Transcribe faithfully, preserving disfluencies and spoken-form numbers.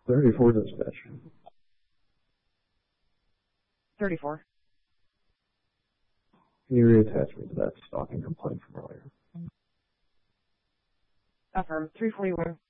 thirty-four dispatch. thirty-four. Can you reattach me to that stalking complaint from earlier? Affirm. three forty-one.